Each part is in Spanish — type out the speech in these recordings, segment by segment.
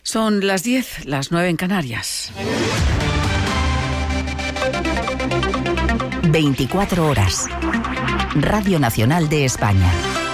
Son las 10, las 9 en Canarias. 24 horas. Radio Nacional de España.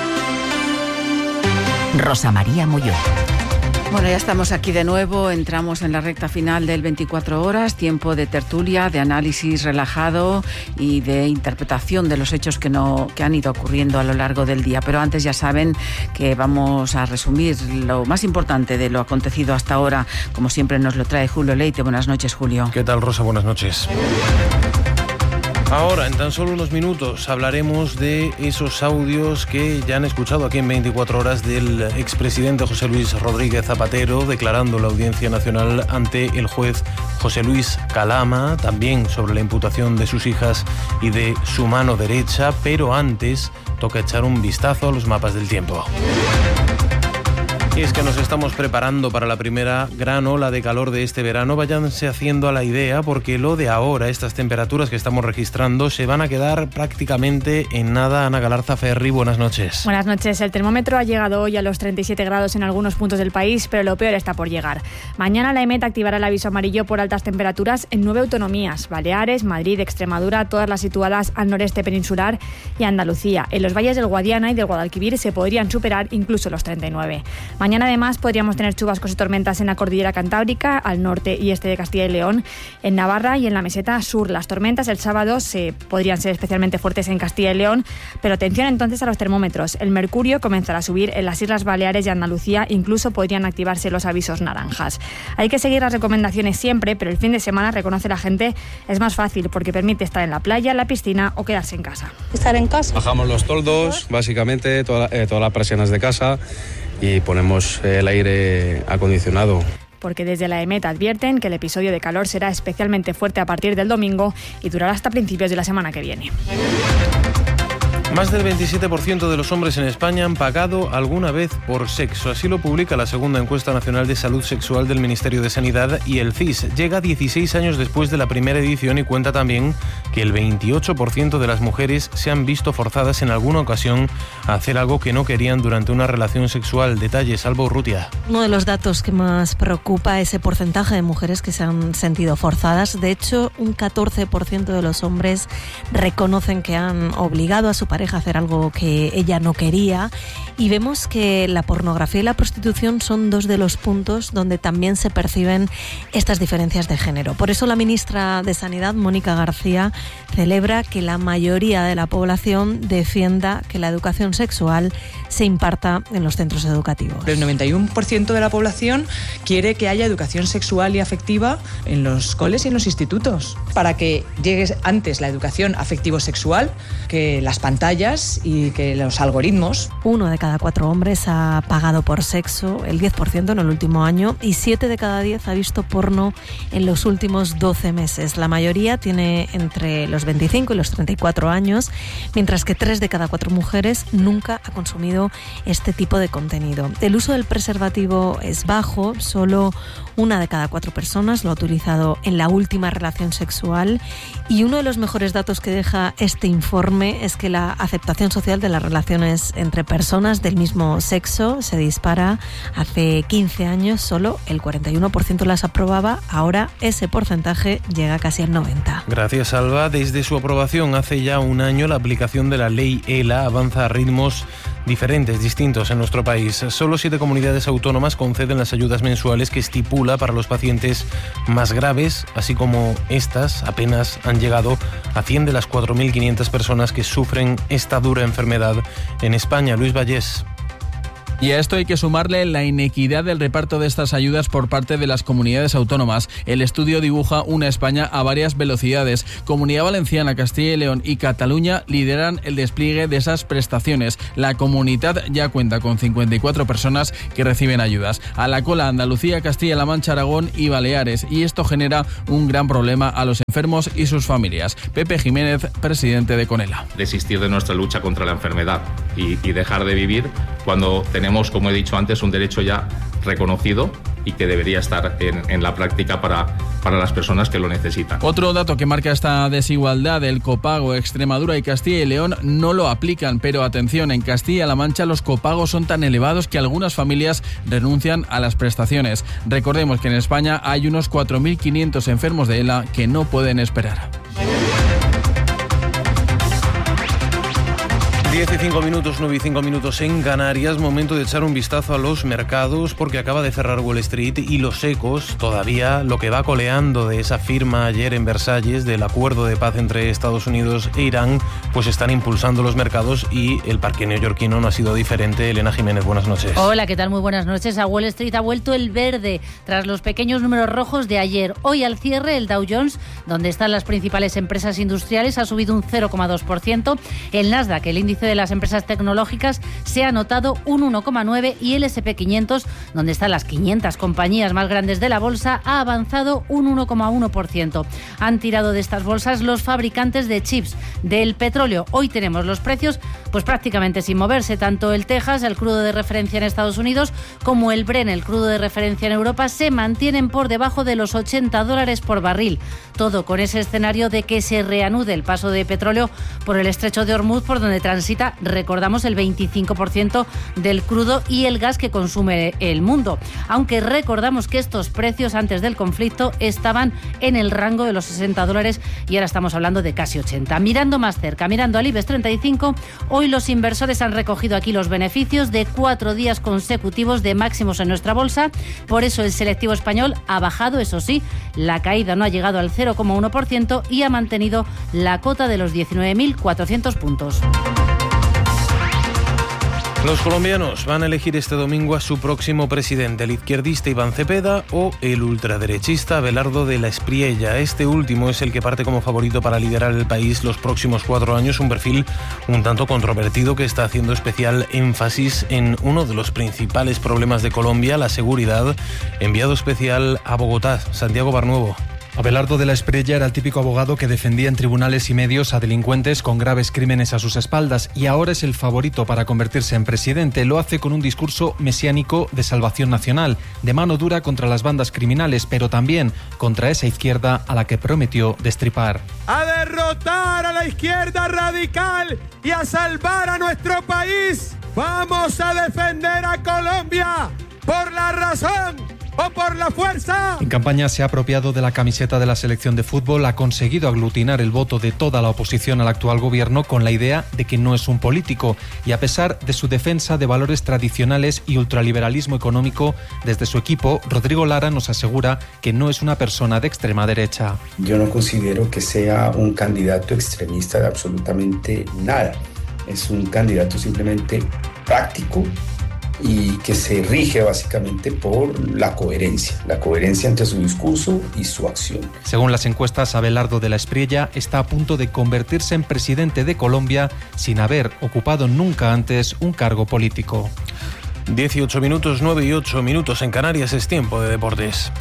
Rosa María Molló. Bueno, ya estamos aquí de nuevo, entramos en la recta final del 24 horas, tiempo de tertulia, de análisis relajado y de interpretación de los hechos que han ido ocurriendo a lo largo del día. Pero antes ya saben que vamos a resumir lo más importante de lo acontecido hasta ahora. Como siempre nos lo trae Julio Leite. Buenas noches, Julio. ¿Qué tal, Rosa? Buenas noches. Ahora, en tan solo unos minutos, hablaremos de esos audios que ya han escuchado aquí en 24 horas del expresidente José Luis Rodríguez Zapatero declarando la Audiencia Nacional ante el juez José Luis Calama, también sobre la imputación de sus hijas y de su mano derecha, pero antes toca echar un vistazo a los mapas del tiempo. Y es que nos estamos preparando para la primera gran ola de calor de este verano. Váyanse haciendo a la idea, porque lo de ahora, estas temperaturas que estamos registrando, se van a quedar prácticamente en nada. Ana Galarza Ferri, buenas noches. Buenas noches. El termómetro ha llegado hoy a los 37 grados en algunos puntos del país, pero lo peor está por llegar. Mañana la EMET activará el aviso amarillo por altas temperaturas en 9 autonomías: Baleares, Madrid, Extremadura, todas las situadas al noreste peninsular y Andalucía. En los valles del Guadiana y del Guadalquivir se podrían superar incluso los 39. Mañana, además, podríamos tener chubascos y tormentas en la cordillera cantábrica, al norte y este de Castilla y León, en Navarra y en la meseta sur. Las tormentas el sábado podrían ser especialmente fuertes en Castilla y León, pero atención entonces a los termómetros. El mercurio comenzará a subir en las Islas Baleares y Andalucía, incluso podrían activarse los avisos naranjas. Hay que seguir las recomendaciones siempre, pero el fin de semana, reconoce la gente, es más fácil porque permite estar en la playa, en la piscina o quedarse en casa. Estar en casa. Bajamos los toldos, básicamente, todas las persianas de casa, y ponemos el aire acondicionado. Porque desde la EMET advierten que el episodio de calor será especialmente fuerte a partir del domingo y durará hasta principios de la semana que viene. Más del 27% de los hombres en España han pagado alguna vez por sexo. Así lo publica la segunda encuesta nacional de salud sexual del Ministerio de Sanidad y el CIS. Llega 16 años después de la primera edición y cuenta también que el 28% de las mujeres se han visto forzadas en alguna ocasión a hacer algo que no querían durante una relación sexual. Detalles, Alba Urrutia. Uno de los datos que más preocupa es ese porcentaje de mujeres que se han sentido forzadas. De hecho, un 14% de los hombres reconocen que han obligado a su pareja a hacer algo que ella no quería, y vemos que la pornografía y la prostitución son dos de los puntos donde también se perciben estas diferencias de género. Por eso la ministra de Sanidad, Mónica García, celebra que la mayoría de la población defienda que la educación sexual se imparta en los centros educativos. El 91% de la población quiere que haya educación sexual y afectiva en los coles y en los institutos, para que llegue antes la educación afectivo-sexual que las pantallas y que los algoritmos. 1 de cada 4 hombres ha pagado por sexo, el 10% en el último año, y 7 de cada 10 ha visto porno en los últimos 12 meses. La mayoría tiene entre los 25 y los 34 años, mientras que 3 de cada 4 mujeres nunca ha consumido este tipo de contenido. El uso del preservativo es bajo, solo 1 de cada 4 personas lo ha utilizado en la última relación sexual, y uno de los mejores datos que deja este informe es que la aceptación social de las relaciones entre personas del mismo sexo se dispara. Hace 15 años solo el 41% las aprobaba, ahora ese porcentaje llega casi al 90%. Gracias, Alba. Desde su aprobación hace ya un año, la aplicación de la ley ELA avanza a ritmos distintos en nuestro país. Solo 7 comunidades autónomas conceden las ayudas mensuales que estipula para los pacientes más graves, así como estas apenas han llegado a 100 de las 4.500 personas que sufren esta dura enfermedad en España. Luis Vallés. Y a esto hay que sumarle la inequidad del reparto de estas ayudas por parte de las comunidades autónomas. El estudio dibuja una España a varias velocidades. Comunidad Valenciana, Castilla y León y Cataluña lideran el despliegue de esas prestaciones. La Comunidad ya cuenta con 54 personas que reciben ayudas. A la cola Andalucía, Castilla-La Mancha, Aragón y Baleares. Y esto genera un gran problema a los enfermos y sus familias. Pepe Jiménez, presidente de Conela. Desistir de nuestra lucha contra la enfermedad y dejar de vivir cuando tenemos, como he dicho antes, un derecho ya reconocido y que debería estar en la práctica para las personas que lo necesitan. Otro dato que marca esta desigualdad: el copago. Extremadura y Castilla y León no lo aplican, pero atención, en Castilla-La Mancha los copagos son tan elevados que algunas familias renuncian a las prestaciones. Recordemos que en España hay unos 4.500 enfermos de ELA que no pueden esperar. 15 minutos, 9 y 5 minutos en Canarias. Momento de echar un vistazo a los mercados porque acaba de cerrar Wall Street y los ecos, todavía lo que va coleando de esa firma ayer en Versalles del acuerdo de paz entre Estados Unidos e Irán, pues están impulsando los mercados y el parque neoyorquino no ha sido diferente. Elena Jiménez, buenas noches. Hola, ¿qué tal? Muy buenas noches. A Wall Street ha vuelto el verde tras los pequeños números rojos de ayer. Hoy al cierre el Dow Jones, donde están las principales empresas industriales, ha subido un 0,2%. El Nasdaq, el índice de las empresas tecnológicas, se ha notado un 1,9% y el S&P 500, donde están las 500 compañías más grandes de la bolsa, ha avanzado un 1,1%. Han tirado de estas bolsas los fabricantes de chips del petróleo. Hoy tenemos los precios pues prácticamente sin moverse. Tanto el Texas, el crudo de referencia en Estados Unidos, como el Brent, el crudo de referencia en Europa, se mantienen por debajo de los $80 por barril. Todo con ese escenario de que se reanude el paso de petróleo por el estrecho de Hormuz, por donde transita, recordamos, el 25% del crudo y el gas que consume el mundo. Aunque recordamos que estos precios antes del conflicto estaban en el rango de los $60 y ahora estamos hablando de casi 80. Mirando más cerca, mirando al IBEX 35, hoy los inversores han recogido aquí los beneficios de 4 días consecutivos de máximos en nuestra bolsa. Por eso el selectivo español ha bajado, eso sí, la caída no ha llegado al 0,1% y ha mantenido la cota de los 19.400 puntos. Los colombianos van a elegir este domingo a su próximo presidente, el izquierdista Iván Cepeda o el ultraderechista Abelardo de la Espriella. Este último es el que parte como favorito para liderar el país los próximos 4 años, un perfil un tanto controvertido que está haciendo especial énfasis en uno de los principales problemas de Colombia, la seguridad. Enviado especial a Bogotá, Santiago Barnuevo. Abelardo de la Espriella era el típico abogado que defendía en tribunales y medios a delincuentes con graves crímenes a sus espaldas y ahora es el favorito para convertirse en presidente. Lo hace con un discurso mesiánico de salvación nacional, de mano dura contra las bandas criminales, pero también contra esa izquierda a la que prometió destripar. A derrotar a la izquierda radical y a salvar a nuestro país. Vamos a defender a Colombia por la razón o por la fuerza. En campaña se ha apropiado de la camiseta de la selección de fútbol, ha conseguido aglutinar el voto de toda la oposición al actual gobierno con la idea de que no es un político y a pesar de su defensa de valores tradicionales y ultraliberalismo económico, desde su equipo, Rodrigo Lara nos asegura que no es una persona de extrema derecha. Yo no considero que sea un candidato extremista de absolutamente nada. Es un candidato simplemente práctico y que se rige básicamente por la coherencia entre su discurso y su acción. Según las encuestas, Abelardo de la Espriella está a punto de convertirse en presidente de Colombia sin haber ocupado nunca antes un cargo político. 18 minutos, 9 y 8 minutos en Canarias, es tiempo de deportes.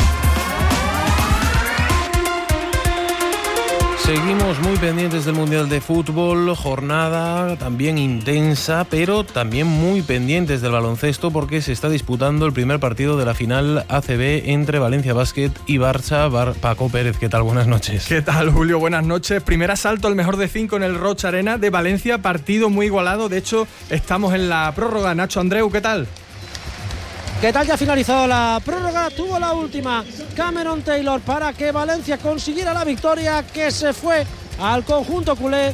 Seguimos muy pendientes del Mundial de Fútbol, jornada también intensa, pero también muy pendientes del baloncesto porque se está disputando el primer partido de la final ACB entre Valencia Basket y Barça. Paco Pérez, ¿qué tal? Buenas noches. ¿Qué tal, Julio? Buenas noches. Primer asalto al mejor de 5 en el Rocha Arena de Valencia, partido muy igualado. De hecho, estamos en la prórroga. Nacho Andreu, ¿qué tal? ¿Qué tal? Ya ha finalizado la prórroga, tuvo la última Cameron Taylor para que Valencia consiguiera la victoria que se fue al conjunto culé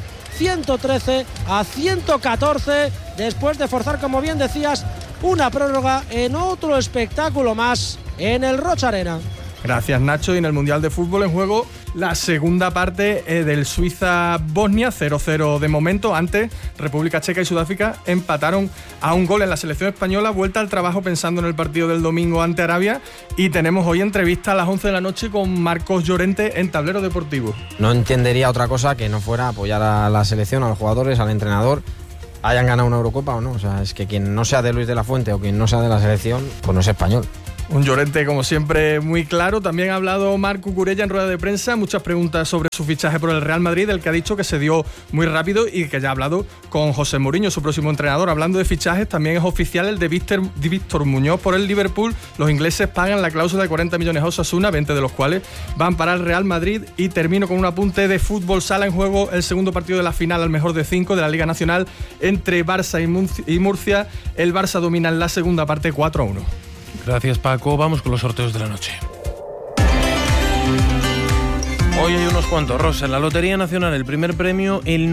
113-114 después de forzar, como bien decías, una prórroga en otro espectáculo más en el Rocha Arena. Gracias, Nacho. Y en el Mundial de Fútbol en juego la segunda parte del Suiza-Bosnia, 0-0 de momento. Antes, República Checa y Sudáfrica empataron a un gol en la selección española. Vuelta al trabajo pensando en el partido del domingo ante Arabia. Y tenemos hoy entrevista a las 11 de la noche con Marcos Llorente en Tablero Deportivo. No entendería otra cosa que no fuera apoyar a la selección, a los jugadores, al entrenador, hayan ganado una Eurocopa o no. O sea, es que quien no sea de Luis de la Fuente o quien no sea de la selección, pues no es español. Un Llorente, como siempre, muy claro. También ha hablado Marc Cucurella en rueda de prensa. Muchas preguntas sobre su fichaje por el Real Madrid, del que ha dicho que se dio muy rápido y que ya ha hablado con José Mourinho, su próximo entrenador. Hablando de fichajes, también es oficial el de Víctor Muñoz por el Liverpool. Los ingleses pagan la cláusula de 40 millones a Osasuna, 20 de los cuales van para el Real Madrid. Y termino con un apunte de fútbol sala. En juego el segundo partido de la final al mejor de 5 de la Liga Nacional entre Barça y Murcia. El Barça domina en la segunda parte 4-1. Gracias, Paco. Vamos con los sorteos de la noche. Hoy hay unos cuantos, Rosa. En la Lotería Nacional, el primer premio, el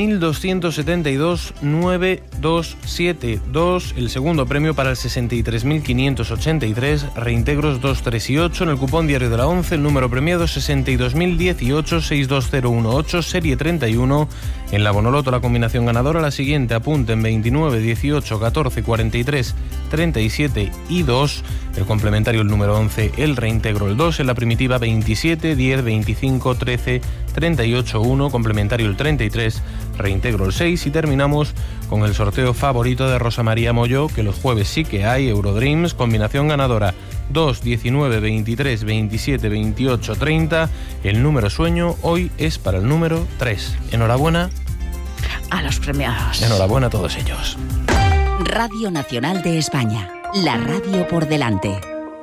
9.272.9272. El segundo premio para el 63.583, reintegros 2, 3 y 8. En el cupón diario de la 11, el número premiado 62.018-62018, serie 31. En la Bonoloto, la combinación ganadora, la siguiente, apunten: 29, 18, 14, 43, 37 y 2. El complementario, el número 11, el reintegro, el 2. En la primitiva, 27, 10, 25, 13, 38, 1. Complementario, el 33, reintegro, el 6. Y terminamos con el sorteo favorito de Rosa María Molló, que los jueves sí que hay, Eurodreams, combinación ganadora 2, 19, 23, 27, 28, 30. El número sueño hoy es para el número 3. Enhorabuena a los premiados. Enhorabuena a todos ellos. Radio Nacional de España, la radio por delante.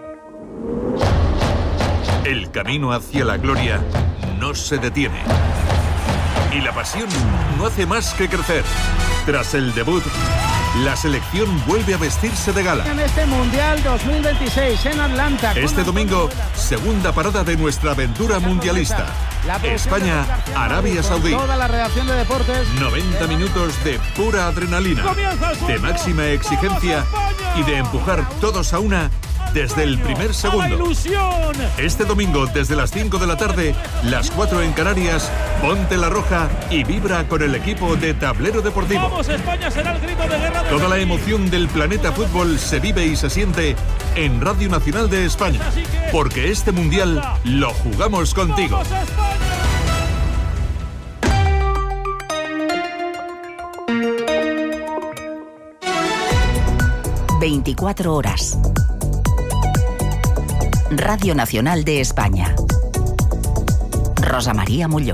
El camino hacia la gloria no se detiene. Y la pasión no hace más que crecer. Tras el debut, la selección vuelve a vestirse de gala. En este Mundial 2026 en Atlanta. Este domingo, segunda parada de nuestra aventura mundialista. España, Arabia Saudí. Toda la redacción de deportes. 90 minutos de pura adrenalina, de máxima exigencia y de empujar todos a una desde el primer segundo. Este domingo, desde las 5 de la tarde, las 4 en Canarias, ponte la roja y vibra con el equipo de Tablero Deportivo. Vamos, España, será el grito de guerra de Toda la emoción del planeta fútbol se vive y se siente en Radio Nacional de España, porque este mundial lo jugamos contigo. 24 horas. Radio Nacional de España. Rosa María Molló.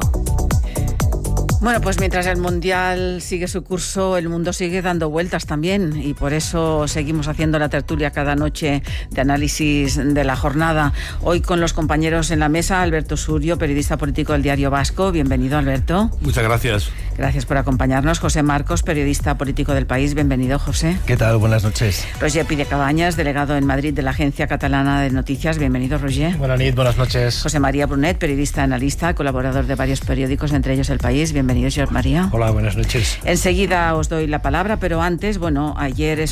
Bueno, pues mientras el Mundial sigue su curso, el mundo sigue dando vueltas también, y por eso seguimos haciendo la tertulia cada noche de análisis de la jornada. Hoy con los compañeros en la mesa, Alberto Surio, periodista político del Diario Vasco. Bienvenido, Alberto. Muchas gracias. Gracias por acompañarnos. José Marcos, periodista político del País. Bienvenido, José. ¿Qué tal? Buenas noches. Roger Pidecabañas, delegado en Madrid de la Agencia Catalana de Noticias. Bienvenido, Roger. Buenas noches. José María Brunet, periodista, analista, colaborador de varios periódicos, entre ellos El País. Bienvenido, José María. Hola, buenas noches. Enseguida os doy la palabra, pero antes, ayer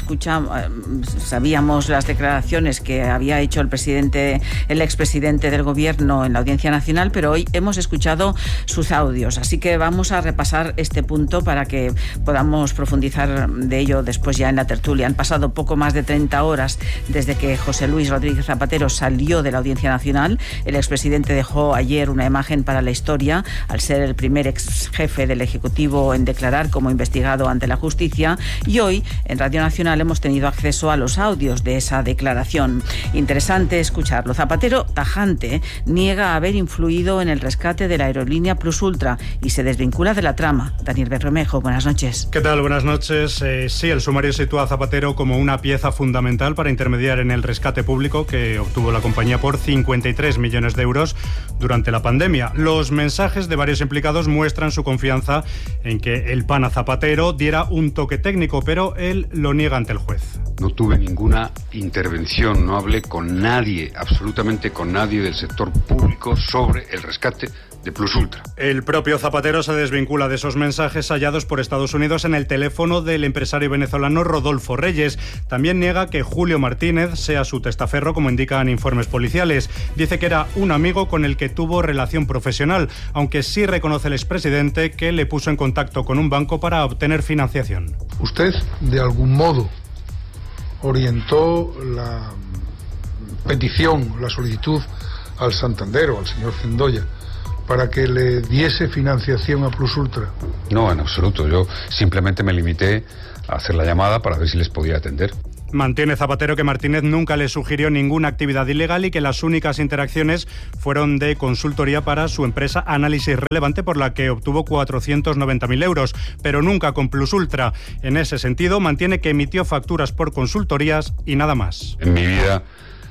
sabíamos las declaraciones que había hecho el expresidente del Gobierno en la Audiencia Nacional, pero hoy hemos escuchado sus audios, así que vamos a repasar este punto para que podamos profundizar de ello después ya en la tertulia. Han pasado poco más de 30 horas desde que José Luis Rodríguez Zapatero salió de la Audiencia Nacional. El expresidente dejó ayer una imagen para la historia al ser el primer ex jefe del Ejecutivo en declarar como investigado ante la justicia, y hoy en Radio Nacional hemos tenido acceso a los audios de esa declaración. Interesante escucharlo. Zapatero, tajante, niega haber influido en el rescate de la aerolínea Plus Ultra y se desvincula de la trama. Daniel Bermejo, buenas noches. ¿Qué tal? Buenas noches. Sí, el sumario sitúa a Zapatero como una pieza fundamental para intermediar en el rescate público que obtuvo la compañía por 53 millones de euros durante la pandemia. Los mensajes de varios implicados muestran su confianza en que el pana Zapatero diera un toque técnico, pero él lo niega ante el juez. No tuve ninguna intervención, no hablé con nadie, absolutamente con nadie del sector público sobre el rescate de Plus Ultra. El propio Zapatero se desvincula de esos mensajes hallados por Estados Unidos en el teléfono del empresario venezolano Rodolfo Reyes. También niega que Julio Martínez sea su testaferro, como indican informes policiales. Dice que era un amigo con el que tuvo relación profesional, aunque sí reconoce el expresidente que le puso en contacto con un banco para obtener financiación. Usted, de algún modo, orientó la petición, la solicitud al Santander o al señor Zendoya para que le diese financiación a Plus Ultra. No, en absoluto. Yo simplemente me limité a hacer la llamada para ver si les podía atender. Mantiene Zapatero que Martínez nunca le sugirió ninguna actividad ilegal y que las únicas interacciones fueron de consultoría para su empresa Análisis Relevante, por la que obtuvo 490.000 euros, pero nunca con Plus Ultra. En ese sentido, mantiene que emitió facturas por consultorías y nada más. En mi vida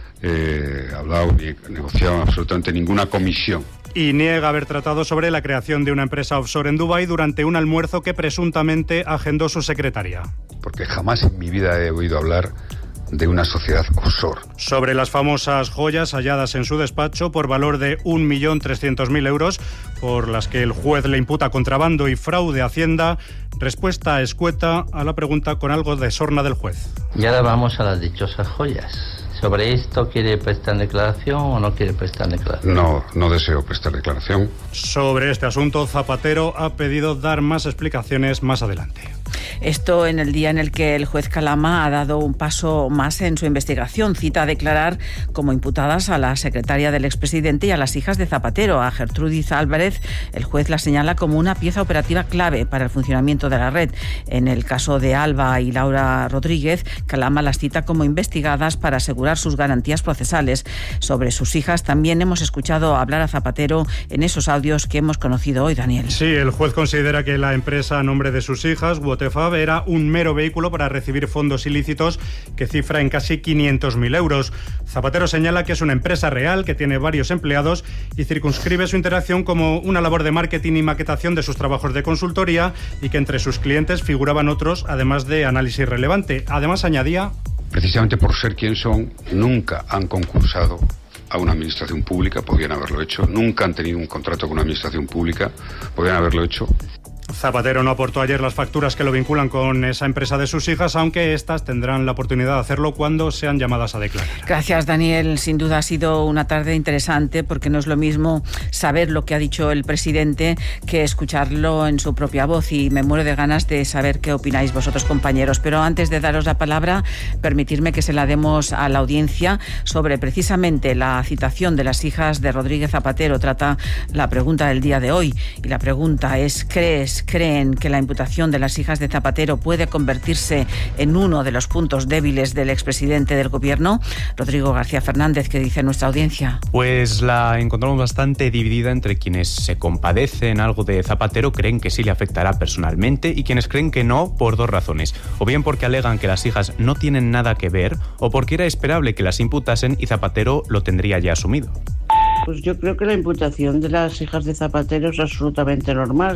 he hablado ni he negociado absolutamente ninguna comisión. Y niega haber tratado sobre la creación de una empresa offshore en Dubái durante un almuerzo que presuntamente agendó su secretaria. Porque jamás en mi vida he oído hablar de una sociedad offshore. Sobre las famosas joyas halladas en su despacho por valor de 1.300.000 euros, por las que el juez le imputa contrabando y fraude a Hacienda, respuesta escueta a la pregunta con algo de sorna del juez. Y ahora vamos a las dichosas joyas. ¿Sobre esto quiere prestar declaración o no quiere prestar declaración? No deseo prestar declaración. Sobre este asunto, Zapatero ha pedido dar más explicaciones más adelante. Esto en el día en el que el juez Calama ha dado un paso más en su investigación. Cita a declarar como imputadas a la secretaria del expresidente y a las hijas de Zapatero. A Gertrudis Álvarez, el juez la señala como una pieza operativa clave para el funcionamiento de la red. En el caso de Alba y Laura Rodríguez, Calama las cita como investigadas para asegurar sus garantías procesales. Sobre sus hijas también hemos escuchado hablar a Zapatero en esos audios que hemos conocido hoy, Daniel. Sí, el juez considera que la empresa a nombre de sus hijas, Wotefab, era un mero vehículo para recibir fondos ilícitos que cifra en casi 500.000 euros. Zapatero señala que es una empresa real, que tiene varios empleados y circunscribe su interacción como una labor de marketing y maquetación de sus trabajos de consultoría y que entre sus clientes figuraban otros, además de Análisis Relevante. Además, añadía: precisamente por ser quien son, nunca han concursado a una administración pública, podían haberlo hecho, nunca han tenido un contrato con una administración pública, podían haberlo hecho. Zapatero no aportó ayer las facturas que lo vinculan con esa empresa de sus hijas, aunque estas tendrán la oportunidad de hacerlo cuando sean llamadas a declarar. Gracias, Daniel. Sin duda ha sido una tarde interesante, porque no es lo mismo saber lo que ha dicho el presidente que escucharlo en su propia voz, y me muero de ganas de saber qué opináis vosotros, compañeros. Pero antes de daros la palabra, permitirme que se la demos a la audiencia sobre precisamente la citación de las hijas de Rodríguez Zapatero. Trata la pregunta del día de hoy, y la pregunta es: ¿creen que la imputación de las hijas de Zapatero puede convertirse en uno de los puntos débiles del expresidente del gobierno? Rodrigo García Fernández, ¿qué dice nuestra audiencia? Pues la encontramos bastante dividida entre quienes se compadecen algo de Zapatero, creen que sí le afectará personalmente, y quienes creen que no, por dos razones. O bien porque alegan que las hijas no tienen nada que ver, o porque era esperable que las imputasen y Zapatero lo tendría ya asumido. Pues yo creo que la imputación de las hijas de Zapatero es absolutamente normal.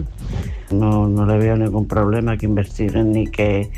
No le veo ningún problema que investiguen ni que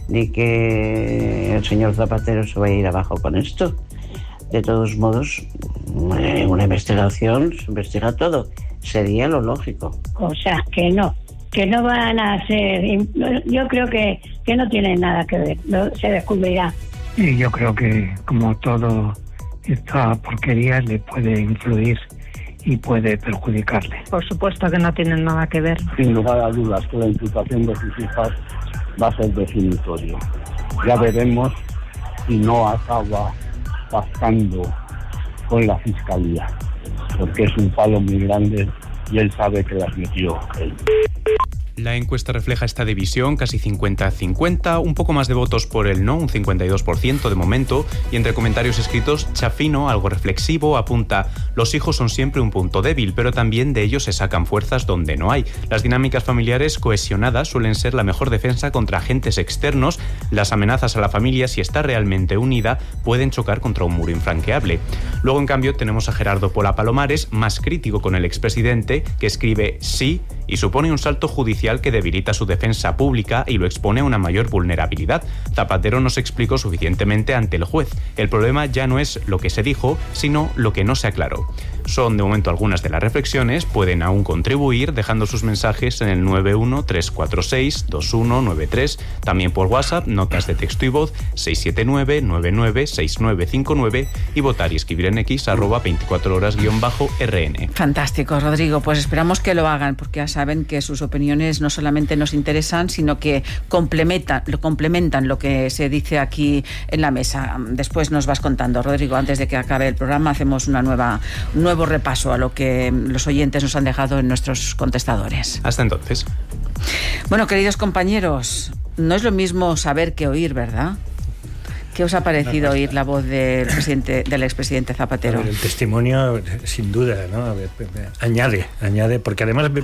el señor Zapatero se vaya a ir abajo con esto. De todos modos, en una investigación se investiga todo. Sería lo lógico. O sea, que no van a ser... Yo creo que no tienen nada que ver, se descubrirá. Y yo creo que, como todo, esta porquería le puede influir y puede perjudicarle. Por supuesto que no tienen nada que ver. Sin lugar a dudas que la imputación de sus hijas va a ser definitorio. Ya veremos si no acaba pactando con la Fiscalía, porque es un palo muy grande y él sabe que las metió él. La encuesta refleja esta división, casi 50-50, un poco más de votos por el no, un 52% de momento, y entre comentarios escritos, Chafino, algo reflexivo, apunta: los hijos son siempre un punto débil, pero también de ellos se sacan fuerzas donde no hay. Las dinámicas familiares cohesionadas suelen ser la mejor defensa contra agentes externos. Las amenazas a la familia, si está realmente unida, pueden chocar contra un muro infranqueable. Luego, en cambio, tenemos a Gerardo Pola Palomares, más crítico con el expresidente, que escribe sí y supone un salto judicial que debilita su defensa pública y lo expone a una mayor vulnerabilidad. Zapatero no se explicó suficientemente ante el juez. El problema ya no es lo que se dijo, sino lo que no se aclaró. Son de momento algunas de las reflexiones. Pueden aún contribuir dejando sus mensajes en el 913462193, también por WhatsApp, notas de texto y voz 679996959, y votar y escribir en X @24horas_RN. Fantástico, Rodrigo. Pues esperamos que lo hagan, porque ya saben que sus opiniones no solamente nos interesan, sino que complementan lo que se dice aquí en la mesa. Después nos vas contando, Rodrigo. Antes de que acabe el programa, hacemos un nuevo repaso a lo que los oyentes nos han dejado en nuestros contestadores. Hasta entonces. Bueno, queridos compañeros, no es lo mismo saber que oír, ¿verdad? ¿Qué os ha parecido oír la voz del expresidente Zapatero? El testimonio, sin duda, ¿no? Añade, porque además